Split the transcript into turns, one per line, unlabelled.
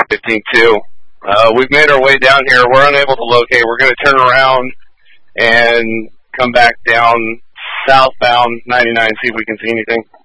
15-2. We've made our way down here. We're unable to locate. We're going to turn around and come back down southbound 99, see if we can see anything.